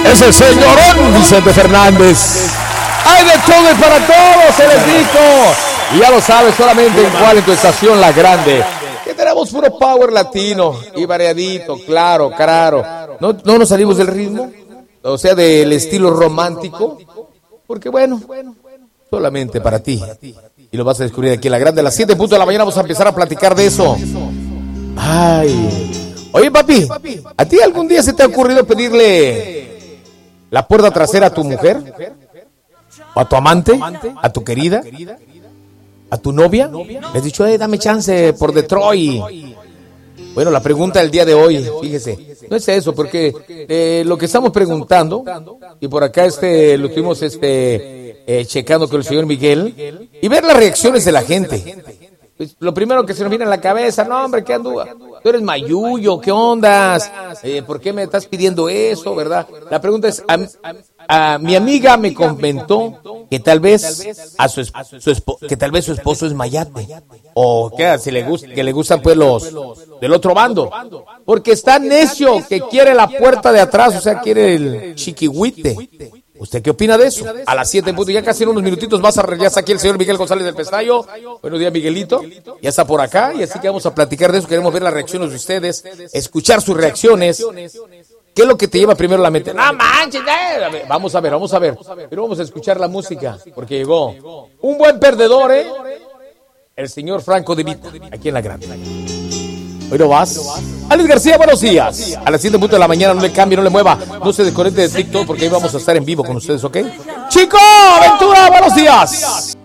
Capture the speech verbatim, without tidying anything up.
Es el señorón Vicente Fernández. Hay de todo y para todos, se les dijo. Y ya lo sabes, solamente en cuál, en tu estación La Grande. Que tenemos puro power latino y variadito, claro, claro. No, no nos salimos del ritmo, o sea, del estilo romántico. Porque bueno, solamente para ti. Y lo vas a descubrir aquí en La Grande. A las siete punto de la mañana vamos a empezar a platicar de eso. Ay. Oye, papi, ¿a ti algún día se te ha ocurrido pedirle la puerta trasera a tu mujer? ¿O a tu amante? ¿A tu querida? ¿A tu novia? Le has dicho, eh, dame chance por Detroit. Bueno, la pregunta del día de hoy, fíjese, no es eso, porque eh, lo que estamos preguntando, y por acá este lo estuvimos este, eh, checando con el señor Miguel, y ver las reacciones de la gente. Pues, lo primero que se nos viene a la cabeza, no hombre, ¿qué anduva? Tú eres mayuyo, ¿qué ondas? Eh, ¿Por qué me estás pidiendo eso, verdad? La pregunta es, a, a, mi amiga me comentó que tal vez a su, su espo, que tal vez su esposo es mayate, o que si le gusta, que le gustan pues los del otro bando, porque está necio que quiere la puerta de atrás, o sea, quiere el chiquihuite. ¿Usted qué opina de eso? A las siete punto, ya casi en unos minutitos más, ya está aquí el señor Miguel González del Pestaño. Buenos días, Miguelito. Ya está por acá, y así que vamos a platicar de eso. Queremos ver las reacciones de ustedes, escuchar sus reacciones. ¿Qué es lo que te lleva primero a la mente? No manches, eh. Vamos a ver, vamos a ver. Pero vamos a escuchar la música, porque llegó un buen perdedor, ¿eh? El señor Franco De Vita, aquí en La Grande. Hoy no vas. Alex García, buenos días. A las siete punto de la mañana, no le cambie, no le mueva. No se desconecte de TikTok porque ahí vamos a estar en vivo con ustedes, ¿ok? Chico, Aventura, buenos días.